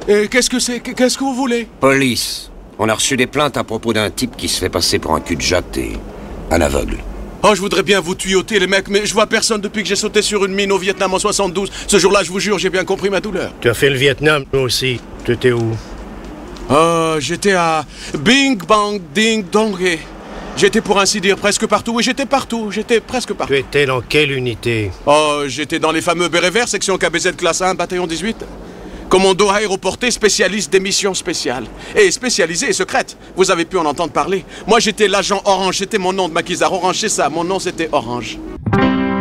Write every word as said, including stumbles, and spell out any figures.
Et qu'est-ce que c'est? Qu'est-ce que vous voulez? Police. On a reçu des plaintes à propos d'un type qui se fait passer pour un cul-de-jatte et un aveugle. Oh, je voudrais bien vous tuyauter, les mecs, mais je vois personne depuis que j'ai sauté sur une mine au Vietnam en soixante-douze. Ce jour-là, je vous jure, j'ai bien compris ma douleur. Tu as fait le Vietnam, toi aussi. Tu étais où? Oh, j'étais à Bing Bang Ding Dongé. J'étais pour ainsi dire presque partout. Oui, j'étais partout. J'étais presque partout. Tu étais dans quelle unité? Oh, j'étais dans les fameux bérets verts, section K B Z classe un, bataillon dix-huit. Commando aéroporté, spécialiste des missions spéciales. Et spécialisé et secrète. Vous avez pu en entendre parler. Moi, j'étais l'agent Orange. C'était mon nom de maquisard. Orange, c'est ça. Mon nom, c'était Orange.